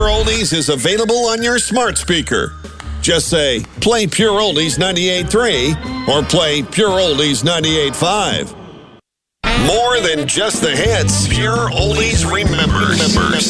Oldies is available on your smart speaker. Just say, play Pure Oldies 98.3 or play Pure Oldies 98.5. More than just the hits, Pure Oldies remembers.